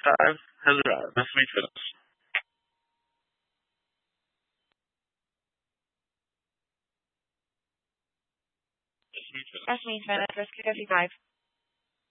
time has arrived. Let's meet finish. As main fan at Risk 55.